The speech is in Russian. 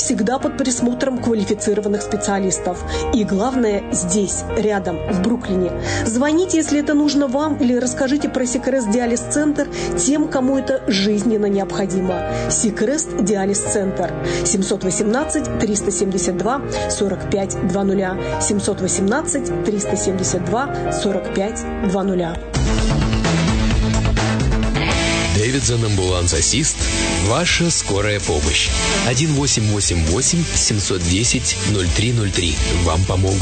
всегда под присмотром квалифицированных специалистов. И главное, здесь, рядом, в Бруклине. Звоните, если это нужно вам, или расскажите про Сикрест Диализ-центр тем, кому это жизненно необходимо. Сикрест Диализ-центр. 718-372-4520. 718-372-4520. Дэвидсон Ambulance Assist. Ваша скорая помощь. 1888 710 0303. Вам помогут.